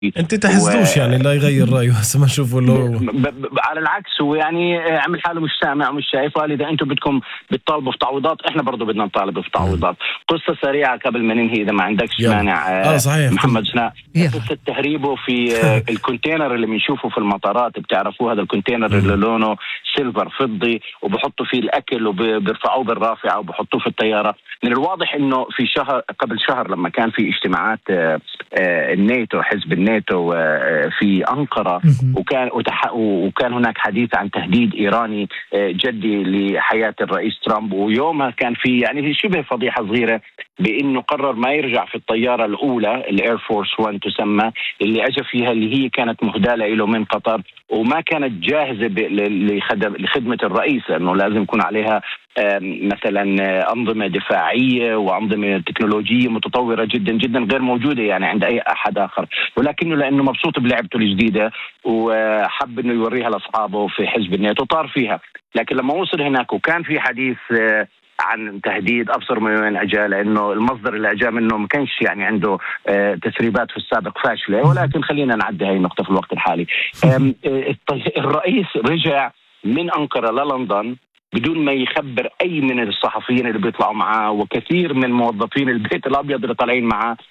انت تحسدوش يعني لا يغير رايه هسه ما شوفوا له. على العكس، هو يعني عمل حاله مش سامع ومش شايف، قال اذا انتم بدكم بتطالبوا في تعويضات احنا برضه بدنا نطالب في تعويضات. قصه سريعه قبل ما ننهي اذا ما عندكش يلا. مانع. صحيح محمد سناء، يلا. قصه تهريبه في الكونتينر اللي بنشوفه في المطارات، بتعرفوه هذا الكونتينر اللي لونه سيلفر فضي، وبحطوا فيه الاكل وبيرفعوه بالرافعه وبحطوه في الطياره. من الواضح انه في قبل شهر لما كان في اجتماعات الناتو، حزب الناتو في أنقرة، وكان هناك حديث عن تهديد إيراني جدي لحياة الرئيس ترامب. ويومها كان في يعني شبه فضيحة صغيرة بأنه قرر ما يرجع في الطيارة الأولى الإير فورس 1 تسمى، اللي أجى فيها اللي هي كانت مهداة له من قطر وما كانت جاهزة لخدمة الرئيس، لأنه لازم يكون عليها مثلا أنظمة دفاعية وأنظمة تكنولوجية متطورة جدا جدا غير موجودة يعني عند أي أحد آخر. ولكنه لأنه مبسوط بلعبته الجديدة وحب أنه يوريها لأصحابه في حزب الناتو طار فيها. لكن لما وصل هناك وكان في حديث عن تهديد، أبصر من وين أجا، لأنه المصدر اللي أجا منه ما كانش يعني عنده تسريبات في السابق فاشلة. ولكن خلينا نعدي هاي النقطة في الوقت الحالي. الرئيس رجع من أنقرة للندن بدون ما يخبر أي من الصحفيين اللي بيطلعوا معاه وكثير من موظفين البيت الأبيض اللي طالعين معاه